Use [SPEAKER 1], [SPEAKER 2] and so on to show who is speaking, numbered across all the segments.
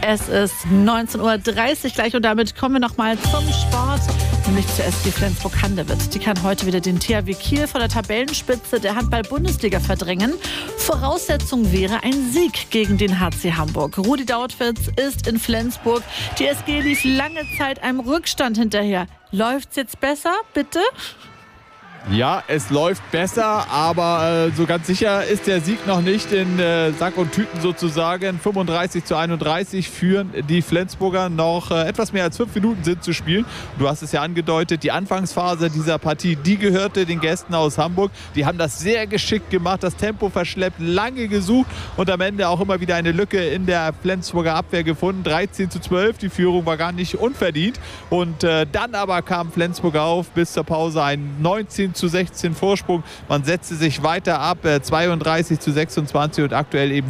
[SPEAKER 1] Es ist 19:30 Uhr gleich und damit kommen wir nochmal zum Sport. Nämlich zur SG Flensburg-Handewitt. Die kann heute wieder den THW Kiel von der Tabellenspitze der Handball-Bundesliga verdrängen. Voraussetzung wäre ein Sieg gegen den HC Hamburg. Rudi Dautwitz ist in Flensburg. Die SG lief lange Zeit einem Rückstand hinterher. Läuft's jetzt besser, bitte?
[SPEAKER 2] Ja, es läuft besser, aber so ganz sicher ist der Sieg noch nicht in Sack und Tüten sozusagen. 35:31 führen die Flensburger. Noch etwas mehr als 5 Minuten sind zu spielen. Du hast es ja angedeutet, die Anfangsphase dieser Partie, die gehörte den Gästen aus Hamburg. Die haben das sehr geschickt gemacht, das Tempo verschleppt, lange gesucht und am Ende auch immer wieder eine Lücke in der Flensburger Abwehr gefunden. 13:12, die Führung war gar nicht unverdient. Und dann aber kam Flensburg auf, bis zur Pause ein 19:16 Vorsprung. Man setzte sich weiter ab, 32:26 und aktuell eben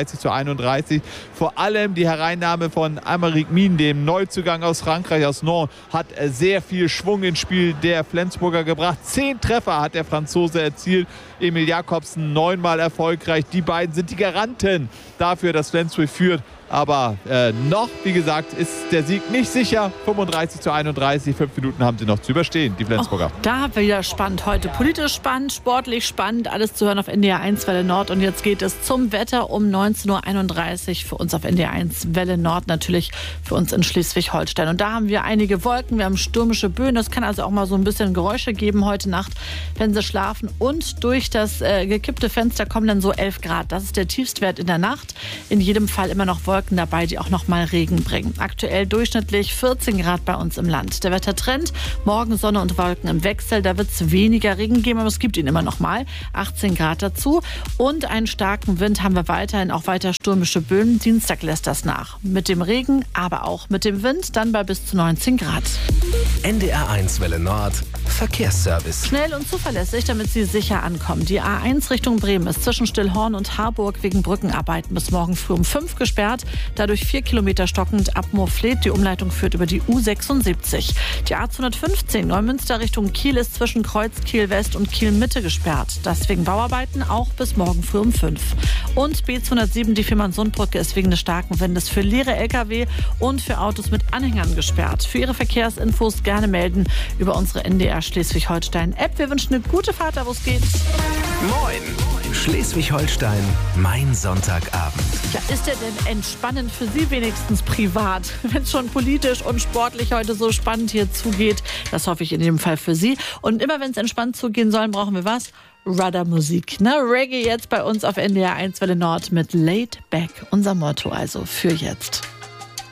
[SPEAKER 2] 35:31. Vor allem die Hereinnahme von Aymeric Mine, dem Neuzugang aus Frankreich, aus Nantes, hat sehr viel Schwung ins Spiel der Flensburger gebracht. 10 Treffer hat der Franzose erzielt. Emil Jakobsen 9-mal erfolgreich. Die beiden sind die Garanten dafür, dass Flensburg führt. Aber noch, wie gesagt, ist der Sieg nicht sicher. 35:31, 5 Minuten haben sie noch zu überstehen, die Flensburger.
[SPEAKER 1] Da wieder spannend heute. Politisch spannend, sportlich spannend. Alles zu hören auf NDR 1 Welle Nord. Und jetzt geht es zum Wetter um 19:31 Uhr. Für uns auf NDR 1 Welle Nord, natürlich für uns in Schleswig-Holstein. Und da haben wir einige Wolken, wir haben stürmische Böen. Das kann also auch mal so ein bisschen Geräusche geben heute Nacht, wenn sie schlafen. Und durch das gekippte Fenster kommen dann so 11 Grad. Das ist der Tiefstwert in der Nacht. In jedem Fall immer noch Wolken dabei, die auch noch mal Regen bringen. Aktuell durchschnittlich 14 Grad bei uns im Land. Der Wettertrend, morgen Sonne und Wolken im Wechsel. Da wird es weniger Regen geben, aber es gibt ihn immer noch mal. 18 Grad dazu. Und einen starken Wind haben wir weiterhin, auch weiter stürmische Böen. Dienstag lässt das nach. Mit dem Regen, aber auch mit dem Wind, dann bei bis zu 19 Grad.
[SPEAKER 3] NDR 1 Welle Nord, Verkehrsservice.
[SPEAKER 1] Schnell und zuverlässig, damit Sie sicher ankommen. Die A1 Richtung Bremen ist zwischen Stillhorn und Harburg wegen Brückenarbeiten bis morgen früh um 5 gesperrt. Dadurch 4 Kilometer stockend ab Moorfleet. Die Umleitung führt über die U76. Die A215 Neumünster Richtung Kiel ist zwischen Kreuz Kiel West und Kiel Mitte gesperrt. Das wegen Bauarbeiten auch bis morgen früh um 5. Und B207, die Fehmarnsundbrücke, ist wegen des starken Windes für leere Lkw und für Autos mit Anhängern gesperrt. Für Ihre Verkehrsinfos gerne melden über unsere NDR Schleswig-Holstein-App. Wir wünschen eine gute Fahrt, da wo es geht.
[SPEAKER 3] Moin! Schleswig-Holstein, mein Sonntagabend.
[SPEAKER 1] Ja, ist der denn entspannend für Sie wenigstens privat? Wenn es schon politisch und sportlich heute so spannend hier zugeht, das hoffe ich in jedem Fall für Sie. Und immer wenn es entspannt zugehen soll, brauchen wir was? Rudder-Musik, ne? Reggae jetzt bei uns auf NDR 1 Welle Nord mit Laid Back. Unser Motto also für jetzt.